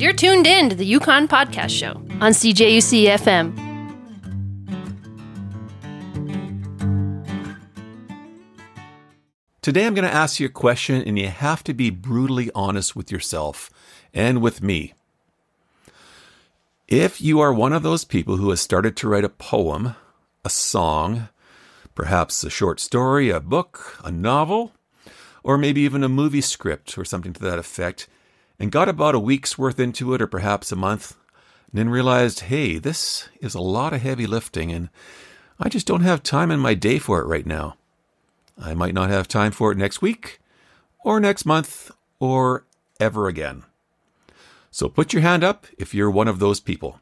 You're tuned in to the Yukon Podcast Show on CJUC FM. Today I'm going to ask you a question, and you have to be brutally honest with yourself and with me. If you are one of those people who has started to write a poem, a song, perhaps a short story, a book, a novel, or maybe even a movie script or something to that effect, and got about a week's worth into it, or perhaps a month, and then realized, hey, this is a lot of heavy lifting, and I just don't have time in my day for it right now. I might not have time for it next week, or next month, or ever again. So put your hand up if you're one of those people.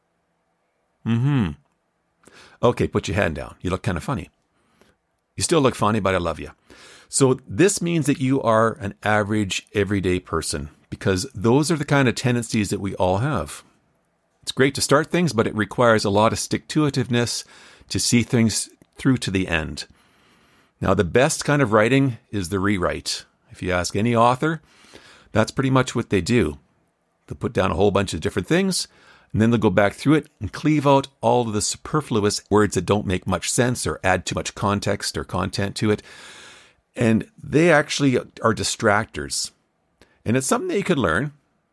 Okay, put your hand down. You look kind of funny. You still look funny, but I love you. So this means that you are an average, everyday person, because those are the kind of tendencies that we all have. It's great to start things, but it requires a lot of stick-to-itiveness to see things through to the end. Now, the best kind of writing is the rewrite. If you ask any author, that's pretty much what they do. They'll put down a whole bunch of different things, and then they'll go back through it and cleave out all of the superfluous words that don't make much sense or add too much context or content to it. And they actually are distractors. And it's something that you could learn.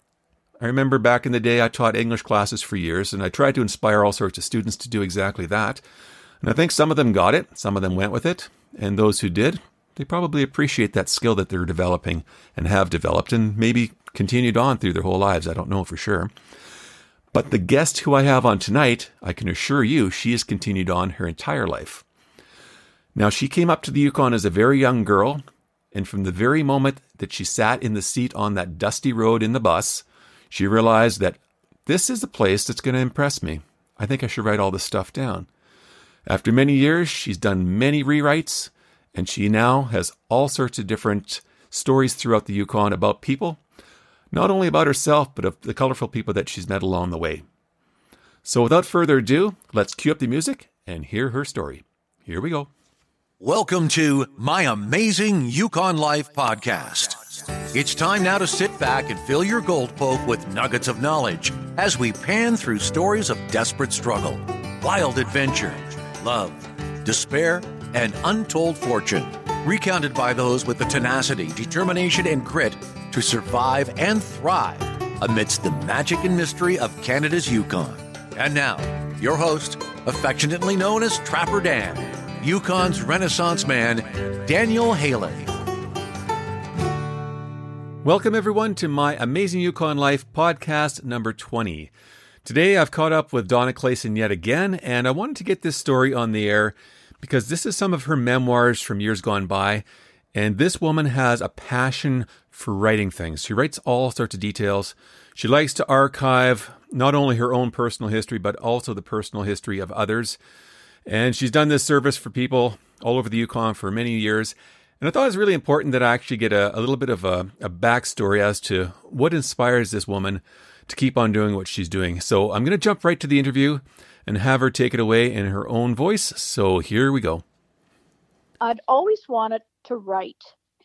I remember back in the day, I taught English classes for years, and I tried to inspire all sorts of students to do exactly that. And I think some of them got it, some of them went with it, and those who did, they probably appreciate that skill that they're developing and have developed and maybe continued on through their whole lives. I don't know for sure. But the guest who I have on tonight, I can assure you, she has continued on her entire life. Now, she came up to the Yukon as a very young girl, and from the very moment that she sat in the seat on that dusty road in the bus, she realized that this is a place that's going to impress me. I think I should write all this stuff down. After many years, she's done many rewrites, and she now has all sorts of different stories throughout the Yukon about people, not only about herself, but of the colorful people that she's met along the way. So without further ado, let's cue up the music and hear her story. Here we go. Welcome to My Amazing Yukon Life podcast. It's time now to sit back and fill your gold poke with nuggets of knowledge as we pan through stories of desperate struggle, wild adventure, love, despair, and untold fortune, recounted by those with the tenacity, determination, and grit to survive and thrive amidst the magic and mystery of Canada's Yukon. And now, your host, affectionately known as Trapper Dan, Yukon's Renaissance man, Daniel Haley. Welcome, everyone, to My Amazing Yukon Life podcast number 20. Today, I've caught up with Donna Clayson yet again, and I wanted to get this story on the air because this is some of her memoirs from years gone by, and this woman has a passion for writing things. She writes all sorts of details. She likes to archive not only her own personal history, but also the personal history of others. And she's done this service for people all over the Yukon for many years. And I thought it was really important that I actually get a little bit of a backstory as to what inspires this woman to keep on doing what she's doing. So I'm going to jump right to the interview and have her take it away in her own voice. So here we go. I'd always wanted to write.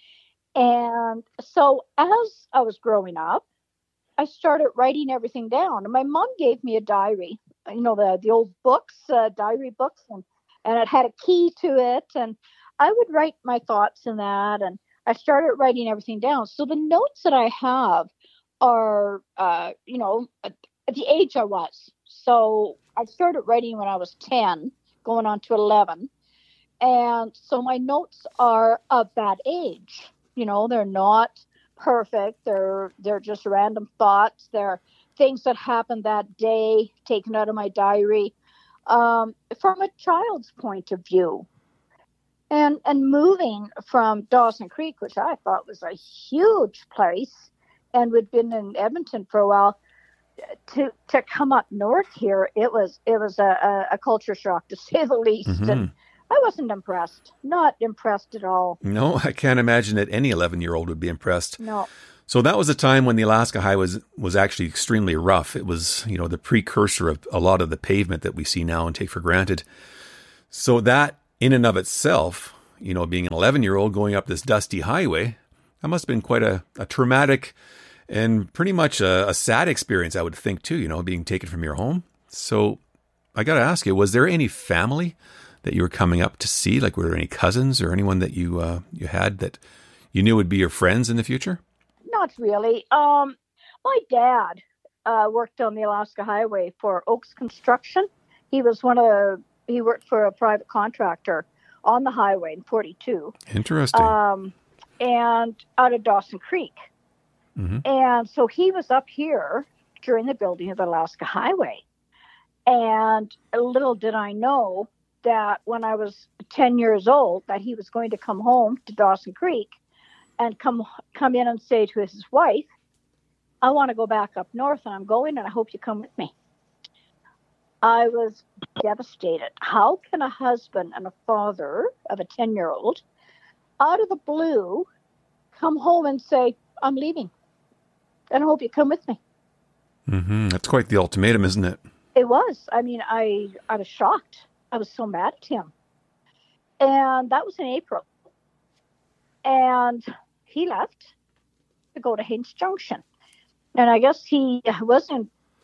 And so as I was growing up, I started writing everything down. And my mom gave me a diary, the old books, diary books, and it had a key to it. And I would write my thoughts in that. And I started writing everything down. So the notes that I have are, at the age I was. So I started writing when I was 10, going on to 11. And so my notes are of that age. They're not perfect. They're just random thoughts. They're things that happened that day, taken out of my diary, from a child's point of view. And moving from Dawson Creek, which I thought was a huge place, and we'd been in Edmonton for a while, to come up north here, it was a culture shock, to say the least. Mm-hmm. And I wasn't impressed. Not impressed at all. No, I can't imagine that any 11-year-old would be impressed. No. So that was a time when the Alaska Highway was actually extremely rough. It was, the precursor of a lot of the pavement that we see now and take for granted. So that in and of itself, being an 11-year-old going up this dusty highway, that must have been quite a traumatic And pretty much a sad experience, I would think, too, being taken from your home. So I got to ask you, was there any family that you were coming up to see? Like, were there any cousins or anyone that you had that you knew would be your friends in the future? Not really. My dad worked on the Alaska Highway for Oaks Construction. He worked for a private contractor on the highway in 42. Interesting. And out of Dawson Creek. Mm-hmm. And so he was up here during the building of the Alaska Highway. And little did I know that when I was 10 years old, that he was going to come home to Dawson Creek and come in and say to his wife, I want to go back up north, and I'm going, and I hope you come with me. I was devastated. How can a husband and a father of a 10-year-old out of the blue come home and say, I'm leaving, and I hope you come with me? Mm-hmm. That's quite the ultimatum, isn't it? It was. I mean, I was shocked. I was so mad at him. And that was in April. And he left to go to Haines Junction. And I guess he was in,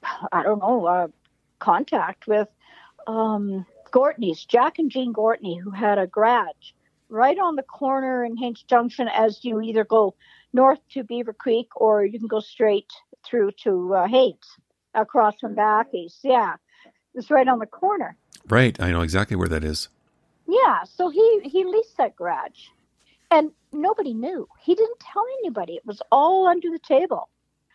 contact with Gortney's, Jack and Jean Gortney, who had a garage right on the corner in Haines Junction as you either go north to Beaver Creek or you can go straight through to Haines, across from Backy's. Yeah, it's right on the corner. Right, I know exactly where that is. Yeah, so he leased that garage. And nobody knew. He didn't tell anybody. It was all under the table.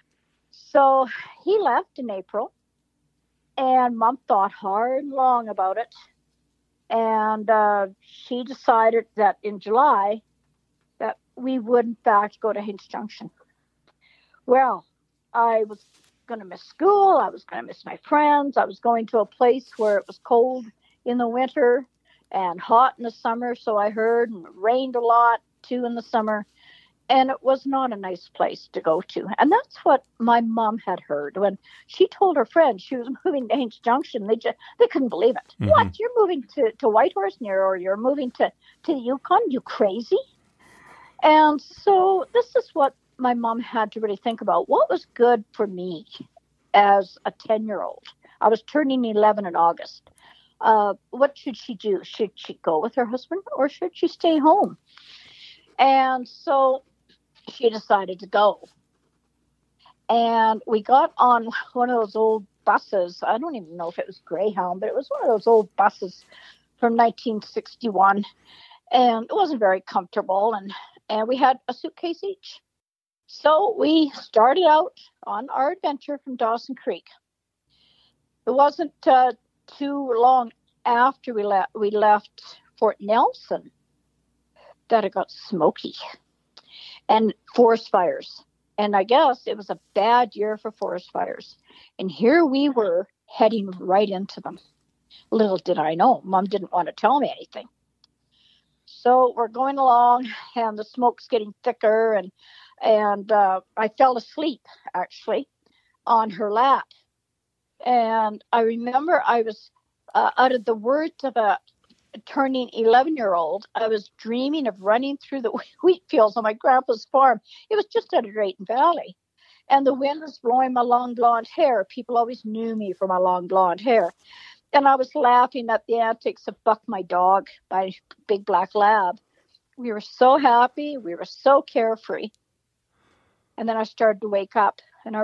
So he left in April. And Mom thought hard and long about it. And she decided that in July that we would, in fact, go to Haines Junction. Well, I was going to miss school. I was going to miss my friends. I was going to a place where it was cold in the winter and hot in the summer, so I heard, and it rained a lot, too, in the summer. And it was not a nice place to go to. And that's what my mom had heard. When she told her friends she was moving to Haines Junction, they couldn't believe it. Mm-hmm. What? You're moving to Whitehorse or you're moving to the Yukon? You crazy? And so this is what my mom had to really think about. What was good for me as a 10-year-old? I was turning 11 in August. What should she do? Should she go with her husband or should she stay home? And so she decided to go. And we got on one of those old buses. I don't even know if it was Greyhound, but it was one of those old buses from 1961. And it wasn't very comfortable. And we had a suitcase each. So we started out on our adventure from Dawson Creek. It wasn't too long after we left Fort Nelson that it got smoky and forest fires. And I guess it was a bad year for forest fires. And here we were heading right into them. Little did I know, Mom didn't want to tell me anything. So we're going along and the smoke's getting thicker and I fell asleep actually on her lap. And I remember I was out of the words of a turning 11-year-old, I was dreaming of running through the wheat fields on my grandpa's farm. It was just out of Drayton Valley. And the wind was blowing my long blonde hair. People always knew me for my long blonde hair. And I was laughing at the antics of Buck, my dog, my big black lab. We were so happy. We were so carefree. And then I started to wake up.